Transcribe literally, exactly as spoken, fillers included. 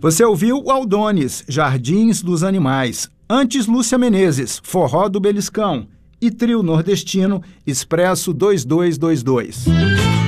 Você ouviu Aldones, Jardins dos Animais. Antes, Lúcia Menezes, Forró do Beliscão. E trio nordestino, Expresso dois dois dois dois.